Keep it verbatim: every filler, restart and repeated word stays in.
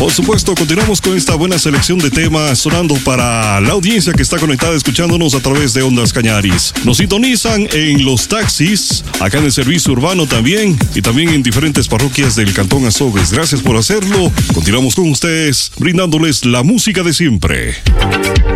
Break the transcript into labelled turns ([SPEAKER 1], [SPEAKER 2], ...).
[SPEAKER 1] Por supuesto, continuamos con esta buena selección de temas sonando para la audiencia que está conectada escuchándonos a través de Ondas Cañaris. Nos sintonizan en los taxis, acá en el servicio urbano también, y también en diferentes parroquias del Cantón Azogues. Gracias por hacerlo. Continuamos con ustedes, brindándoles la música de siempre.